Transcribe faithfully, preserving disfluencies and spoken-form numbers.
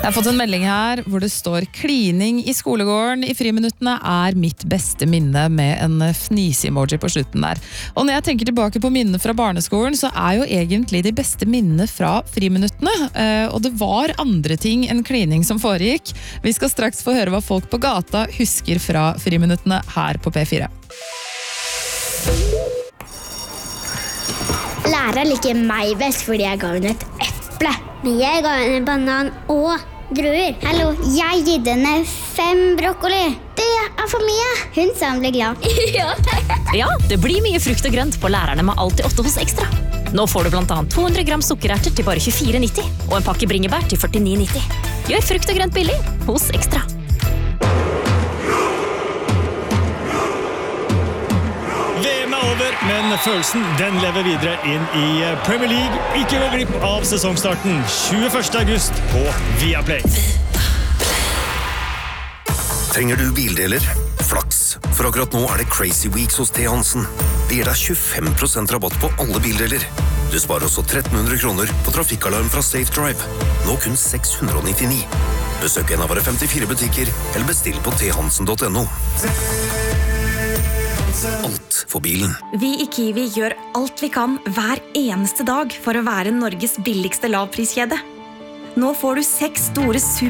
Jeg har fått en melding her hvor det står klining i skolegården i friminuttene er mitt beste minne med en fnise-emoji på slutten der. Og når jeg tenker tilbake på minnene fra barneskolen, så er jo egentlig de beste minnene fra friminuttene. Og det var andre ting enn klining som foregikk. Vi skal straks få høre hva folk på gata husker fra friminuttene her på P fire. Læreren liker meg best fordi jeg ga henne et eple. Men jeg ga henne en banan og druer. Hallo, jeg gitt henne fem brokkoli. Det er for mye. Hun sa hun ble glad. Ja. Ja, det blir mye frukt og grønt på lærerne med alltid åtte hos Ekstra. Nå får du blant annet to hundre gram sukkererter til bare tjuefire nitti og en pakke bringebær til førtini nitti. Gjør frukt og grønt billig hos Ekstra. V M er over, men følelsen den lever videre inn i Premier League. Ikke gå glipp av sesongstarten tjueførste august på Viaplay. Trenger du bildeler? Flaks, for akkurat nå er det Crazy Weeks hos T. Hansen. Det gir deg tjuefem prosent rabatt på alle bildeler. Du sparer også tretten hundre kroner på trafikkalarm fra Safe Drive. Nå kun seks hundre nittini. Besøk en av våre femtifire butikker, eller bestill på t hansen punktum no. Alt for bilen. Vi i Kiwi gjør alt vi kan hver eneste dag for å være Norges billigste lavpriskjede. Nå får du seks store